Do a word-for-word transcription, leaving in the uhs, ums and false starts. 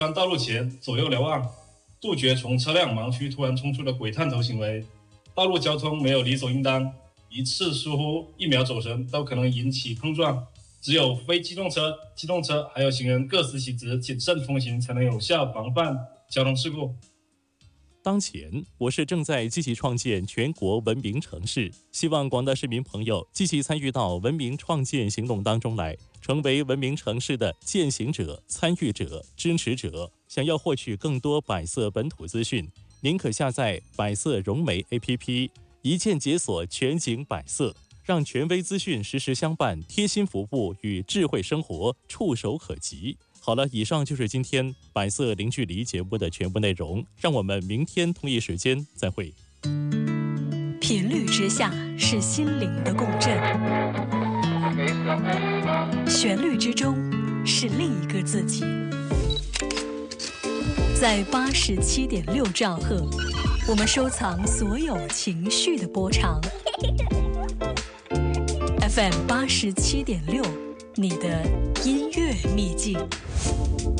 道路前左右瞭望，杜绝从车辆盲区突然冲出的鬼探头行为。道路交通没有理所应当，一次疏忽、一秒走神都可能引起碰撞。只有非机动车、机动车还有行人各司其职，谨慎通行，才能有效防范交通事故。 当前，我市正在积极创建全国文明城市，希望广大市民朋友积极参与到文明创建行动当中来，成为文明城市的践行者、参与者、支持者。想要获取更多百色本土资讯，您可下载百色融媒 A P P， 一键解锁全景百色，让权威资讯实时相伴，贴心服务与智慧生活触手可及。好了，以上就是今天百色零距离节目的全部内容，让我们明天同一时间再会。 频率之下是心灵的共振，旋律之中是另一个自己。在八十七点六兆赫，我们收藏所有情绪的波长。F M 八十七点六，你的音乐秘境。